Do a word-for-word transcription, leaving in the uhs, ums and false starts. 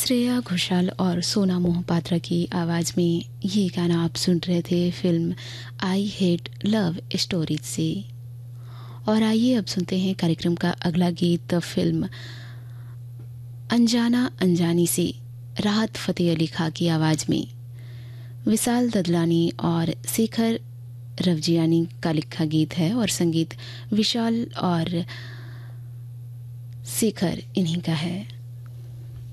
श्रेया घोषाल और सोना मोहपात्रा की आवाज़ में ये गाना आप सुन रहे थे film I hate love stories से। और आइए अब सुनते हैं कार्यक्रम का अगला गीत फिल्म अनजाना अनजानी से राहत फ़तेह अली खां की आवाज़ में विशाल ददलानी और शेखर रवजियानी का लिखा गीत है और संगीत विशाल और शेखर इन्हीं का है।